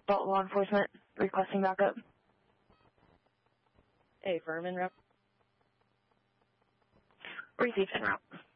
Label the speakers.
Speaker 1: Adult law enforcement requesting backup.
Speaker 2: Hey, Furman, rep.
Speaker 1: Received en route.